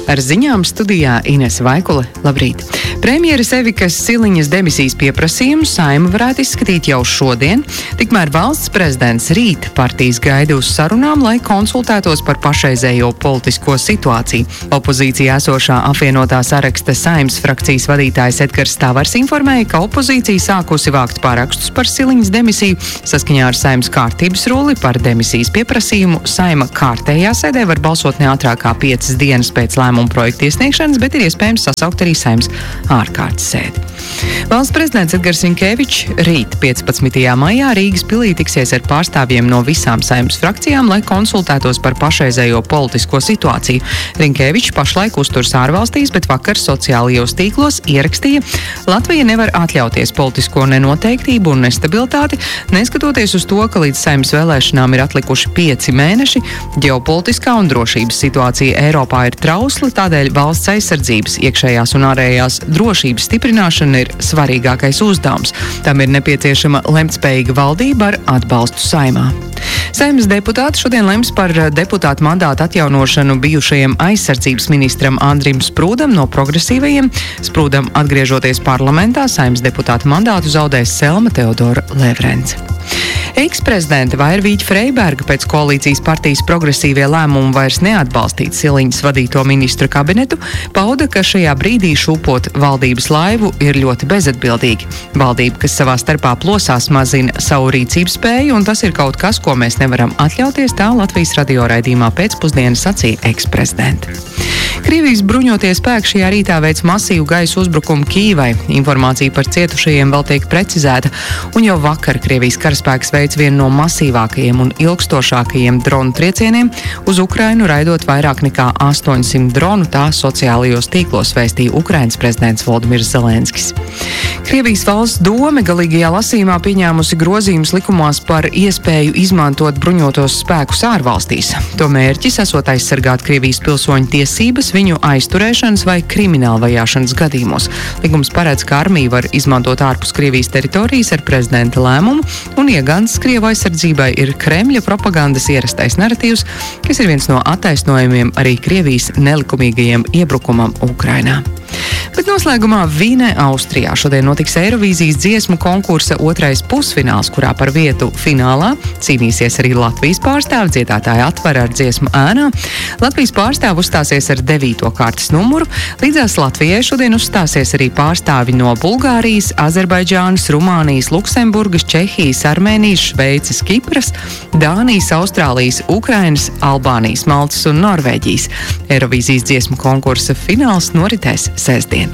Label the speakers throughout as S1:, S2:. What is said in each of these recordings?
S1: Ar ziņām studijā Inese Vaikule. Labrīt! Premjeras Evikas Siliņas demisijas pieprasījumu Saeima varētu izskatīt jau šodien, tikmēr valsts prezidents rīt partijas gaida uz sarunām, lai konsultētos par pašreizējo politisko situāciju. Opozīcijā esošā apvienotā saraksta Saeimas frakcijas vadītājs Edgars Tavars informēja, ka opozīcija sākusi vākt pārakstus par Siliņas demisiju. Saskaņā ar Saeimas kārtības rulli par demisijas pieprasījumu Saeima kārtējā sēdē var balsot ne ātrāk kā 5 dienas pēc lēmuma projekta iesniegšanas, bet ir iespējams sasaukt arī Saeimas ārkārtas sēdi. Valsts prezidents Edgars Rinkevičs rīt 15. maijā Rīgas pilī tiksies ar pārstāvjiem no visām Saeimas frakcijām, lai konsultētos par pašreizējo politisko situāciju. Rinkevičs pašlaik uzturas ārvalstīs, bet vakar sociālajos tīklos ierakstīja: Latvija nevar atļauties politisko nenoteiktību un nestabilitāti, neskatoties uz to, ka līdz Saeimas vēlēšanām ir atlikuši 5 mēneši. Ģeopolitiskā un drošības situācija Eiropā ir trausla, tādēļ valsts aizsardzības, iekšējās un ārējās drošības stiprināšana ir svarīgākais uzdevums. Tam ir nepieciešama lemtspējīga valdība ar atbalstu Saeimā. Saeimas deputāti šodien lems par deputātu mandātu atjaunošanu bijušajam aizsardzības ministram Andrim Sprūdam no progresīvajiem. Sprūdam atgriežoties parlamentā, Saeimas deputātu mandātu zaudēs Selma Teodora Levrence. Eksprezidente Vairvīķa Freiberga pēc koalīcijas partijas progresīvie lēmumi vairs neatbalstīt Siliņas vadīto ministru kabinetu, pauda, ka šajā brīdī šūpot valdības laivu ir ļoti bezatbildīgi. Valdība, kas savā starpā plosās, mazina savu rīcības spēju, un tas ir kaut kas, ko mēs nevaram atļauties, tā Latvijas radio raidījumā pēcpusdienas sacīja eksprezidente. Krievijas bruņotie spēki šajā rītā veic masīvu gaisa uzbrukumu Kīvai. Informācija par cietušajiem vēl tiek precizēta, un jau vakar Krievijas karaspēks veic vienu no masīvākajiem un ilgstošākajiem dronu triecieniem uz Ukrainu, raidot vairāk nekā 800 dronu, tā sociālajos tīklos vēstīja Ukrainas prezidents Volodimirs Zelenskis. Krievijas valsts dome galīgajā lasījumā pieņēmusi grozījumus likumos par iespēju izmantot bruņotos spēkus ārvalstīs. To mērķis esot aizsargāt Krievijas pilsoņu tiesības viņu aizturēšanas vai krimināla vajāšanas gadījumos. Likums paredz, ka armija var izmantot ārpus Krievijas teritorijas ar prezidenta lēmumu, un iegans Krievu aizsardzībai ir Kremļa propagandas ierastais naratīvs, kas ir viens no attaisnojumiem arī Krievijas nelikumīgajiem iebrukumam Ukrainā. Bet noslēgumā Vīnē, Austrijā šodien notiks Eirovīzijas dziesmu konkursa otrais pusfināls, kurā par vietu finālā cīnīsies arī Latvijas pārstāvi. Dziedātāji atver ar dziesmu Ēnā. Latvijas pārstāvi uzstāsies ar 9. kārtas numuru. Līdzās Latvijai šodien uzstāsies arī pārstāvi no Bulgārijas, Azerbaidžānas, Rumānijas, Luksemburgas, Čehijas, Armēnijas, Šveices, Kipras, Dānijas, Austrālijas, Ukrainas, Albānijas, Maltas un Norvēģijas. Eirovīzijas dziesmu konkursa fināls noritēs sestdien.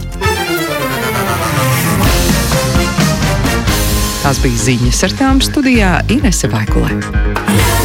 S1: Tās bija ziņas, ar tām studijā Inese Vaikule.